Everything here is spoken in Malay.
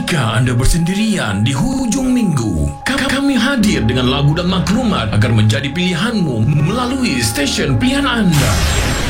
Jika anda bersendirian di hujung minggu, kami hadir dengan lagu dan maklumat agar menjadi pilihanmu melalui stesen pilihan anda.